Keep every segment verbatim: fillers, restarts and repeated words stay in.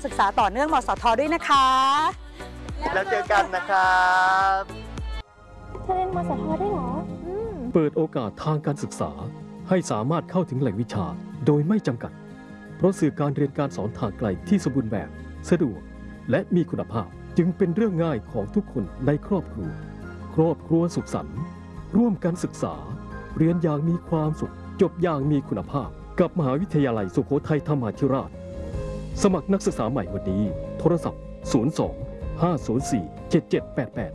ศึกษาต่อเนื่องมสทด้วยนะคะแล้วเจอกันนะครับเธอเรียนมสทได้หรอเปิดโอกาสทางการศึกษาให้สามารถเข้าถึงแหล่งวิชาโดยไม่จำกัดเพราะสื่อการเรียนการสอนทางไกลที่สมบูรณ์แบบสะดวกและมีคุณภาพจึงเป็นเรื่องง่ายของทุกคนในครอบครัวครอบครัวสุขสันต์ร่วมกันศึกษาเรียนอย่างมีความสุขจบอย่างมีคุณภาพกับมหาวิทยาลัยสุโขทัยธรรมาธิราชสมัครนักศึกษาใหม่วันนี้โทรศัพท์ศูนย์ สอง ห้า ศูนย์ สี่ เจ็ด เจ็ด แปด แปด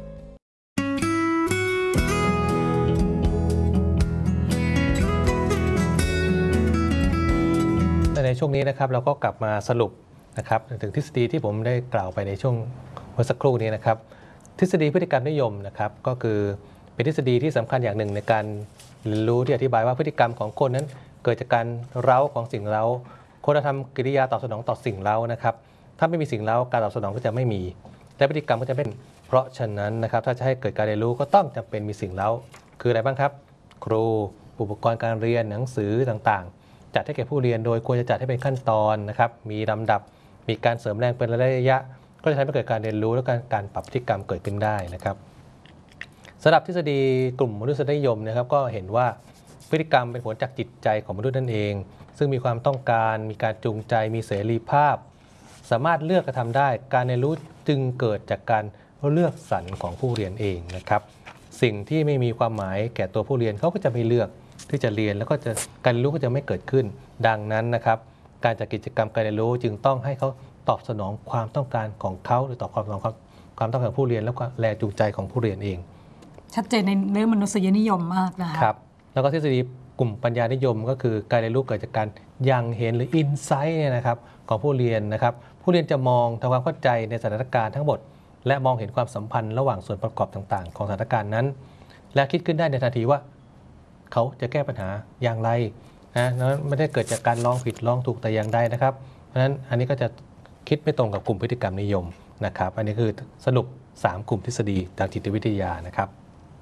ในช่วงนี้นะครับเราก็กลับมาสรุปนะครับถึงทฤษฎีที่ผมได้กล่าวไปในช่วงเมื่อสักครู่นี้นะครับทฤษฎีพฤติกรรมนิยมนะครับก็คือเป็นทฤษฎีที่สำคัญอย่างหนึ่งในการเรียนรู้ที่อธิบายว่าพฤติกรรมของคนนั้นเกิดจากการเร้าของสิ่งเร้าคนจะทำกิริยาตอบสนองต่อสิ่งเร้านะครับถ้าไม่มีสิ่งเร้าการตอบสนองก็จะไม่มีและพฤติกรรมก็จะเป็นเพราะฉะนั้นนะครับถ้าจะให้เกิดการเรียนรู้ก็ต้องจำเป็นมีสิ่งเร้าคืออะไรบ้างครับครูอุปกรณ์การเรียนหนังสือต่างๆจัดให้แก่ผู้เรียนโดยควรจะจัดให้เป็นขั้นตอนนะครับมีลำดับมีการเสริมแรงเป็นระยะก็จะทำให้เกิดการเรียนรู้และการการปรับพฤติกรรมเกิดขึ้นได้นะครับสำหรับทฤษฎีกลุ่มมนุษยนิยมนะครับก็เห็นว่าพฤติกรรมเป็นผลจากจิตใจของมนุษย์นั่นเองซึ่งมีความต้องการมีการจูงใจมีเสรีภาพสามารถเลือกกระทำได้การเรียนรู้จึงเกิดจากการเลือกสรรของผู้เรียนเองนะครับสิ่งที่ไม่มีความหมายแก่ตัวผู้เรียนเขาก็จะไม่เลือกที่จะเรียนแล้วก็จะการเรียนรู้ก็จะไม่เกิดขึ้นดังนั้นนะครับการจัดกิจกรรมการเรียนรู้จึงต้องให้เขาตอบสนองความต้องการของเขาหรือตอบความต้องการความต้องการของผู้เรียนแล้วก็แรงจูงใจของผู้เรียนเองชัดเจนในเรื่องมนุษยนิยมมากนะคะครับแล้วก็ทฤษฎีกลุ่มปัญญานิยมก็คือการเรียนรู้เกิดจากการยังเห็นหรืออินไซต์เนี่ยนะครับของผู้เรียนนะครับผู้เรียนจะมองทำความเข้าใจในสถานการณ์ทั้งหมดและมองเห็นความสัมพันธ์ระหว่างส่วนประกอบต่างๆของสถานการณ์นั้นและคิดขึ้นได้ในทันทีว่าเขาจะแก้ปัญหาอย่างไรนะนั้นไม่ได้เกิดจากการลองผิดลองถูกแต่อย่างใดนะครับเพราะฉะนั้นอันนี้ก็จะคิดไม่ตรงกับกลุ่มพฤติกรรมนิยมนะครับอันนี้คือสรุปสามกลุ่มทฤษฎีทางจิตวิทยานะครับ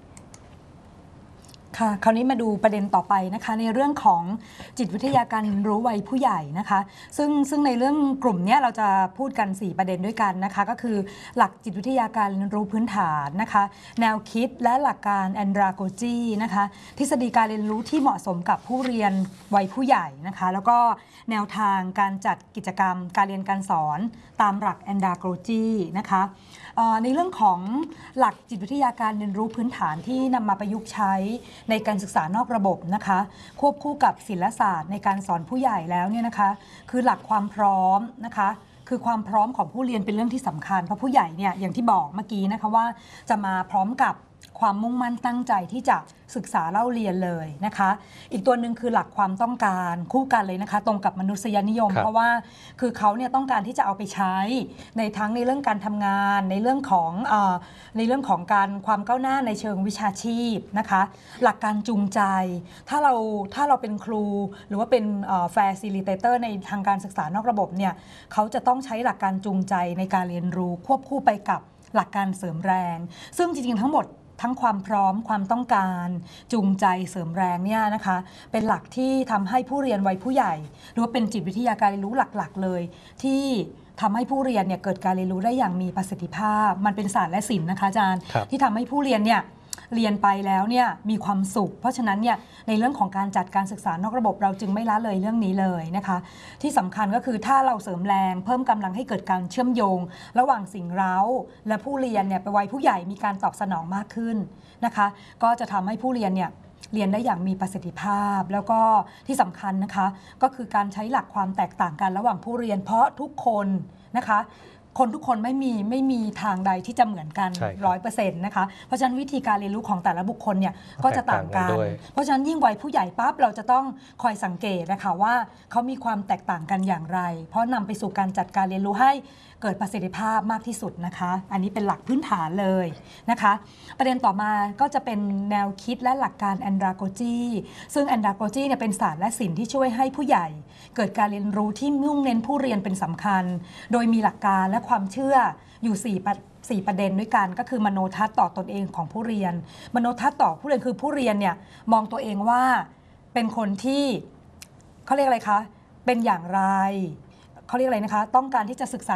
ค่ะคราวนี้มาดูประเด็นต่อไปนะคะในเรื่องของจิตวิทยาการเรียนรู้วัยผู้ใหญ่นะคะซึ่งซึ่งในเรื่องกลุ่มนี้เราจะพูดกันสี่ประเด็นด้วยกันนะคะก็คือหลักจิตวิทยาการเรียนรู้พื้นฐานนะคะแนวคิดและหลักการแอนดราโกจีนะคะทฤษฎีการเรียนรู้ที่เหมาะสมกับผู้เรียนวัยผู้ใหญ่นะคะแล้วก็แนวทางการจัดกิจกรรมการเรียนการสอนตามหลักแอนดราโกจีนะคะในเรื่องของหลักจิตวิทยาการเรียนรู้พื้นฐานที่นำมาประยุกต์ใช้ในการศึกษานอกระบบนะคะควบคู่กับศิลปศาสตร์ในการสอนผู้ใหญ่แล้วเนี่ยนะคะคือหลักความพร้อมนะคะคือความพร้อมของผู้เรียนเป็นเรื่องที่สำคัญเพราะผู้ใหญ่เนี่ยอย่างที่บอกเมื่อกี้นะคะว่าจะมาพร้อมกับความมุ่งมั่นตั้งใจที่จะศึกษาเล่าเรียนเลยนะคะอีกตัวหนึ่งคือหลักความต้องการคู่กันเลยนะคะตรงกับมนุษยนิยมเพราะว่าคือเขาเนี่ยต้องการที่จะเอาไปใช้ในทั้งในเรื่องการทำงานในเรื่องของเอ่อในเรื่องของการความก้าวหน้าในเชิงวิชาชีพนะคะหลักการจูงใจถ้าเราถ้าเราเป็นครูหรือว่าเป็นแฟซิลิเตเตอร์ในทางการศึกษานอกระบบเนี่ยเขาจะต้องใช้หลักการจูงใจในการเรียนรู้ควบคู่ไปกับหลักการเสริมแรงซึ่งจริงๆทั้งหมดทั้งความพร้อมความต้องการจูงใจเสริมแรงเนี่ยนะคะเป็นหลักที่ทำให้ผู้เรียนวัยผู้ใหญ่หรือว่าเป็นจิตวิทยาการเรียนรู้หลักๆเลยที่ทำให้ผู้เรียนเนี่ยเกิดการเรียนรู้ได้อย่างมีประสิทธิภาพมันเป็นศาสตร์และศิลป์นะคะอาจารย์ที่ทำให้ผู้เรียนเนี่ยเรียนไปแล้วเนี่ยมีความสุขเพราะฉะนั้นเนี่ยในเรื่องของการจัดการศึกษานอกระบบเราจึงไม่ละเลยเรื่องนี้เลยนะคะที่สำคัญก็คือถ้าเราเสริมแรงเพิ่มกำลังให้เกิดการเชื่อมโยงระหว่างสิ่งเร้าและผู้เรียนเนี่ยไปวัยผู้ใหญ่มีการตอบสนองมากขึ้นนะคะก็จะทำให้ผู้เรียนเนี่ยเรียนได้อย่างมีประสิทธิภาพแล้วก็ที่สำคัญนะคะก็คือการใช้หลักความแตกต่างกันระหว่างผู้เรียนเพราะทุกคนนะคะคนทุกคนไม่มีไม่มีทางใดที่จะเหมือนกันร้อยเปอร์เซ็นต์นะคะเพราะฉะนั้นวิธีการเรียนรู้ของแต่ละบุคคลเนี่ยก็จะต่างกันเพราะฉะนั้นยิ่งวัยผู้ใหญ่ปั๊บเราจะต้องคอยสังเกตนะคะว่าเขามีความแตกต่างกันอย่างไรเพราะนำไปสู่การจัดการเรียนรู้ให้เกิดประสิทธิภาพมากที่สุดนะคะอันนี้เป็นหลักพื้นฐานเลยนะคะประเด็นต่อมาก็จะเป็นแนวคิดและหลักการแอนดราโกจีซึ่งแอนดราโกจีเนี่ยเป็นศาสตร์และศิลป์ที่ช่วยให้ผู้ใหญ่เกิดการเรียนรู้ที่มุ่งเน้นผู้เรียนเป็นสำคัญโดยมีหลักการและความเชื่ออยู่สี่ประสี่ประเด็นด้วยกันก็คือมโนทัศน์ต่อตนเองของผู้เรียนมโนทัศน์ต่อผู้เรียนคือผู้เรียนเนี่ยมองตัวเองว่าเป็นคนที่เขาเรียกอะไรคะเป็นอย่างไรเขาเรียกอะไรนะคะต้องการที่จะศึกษา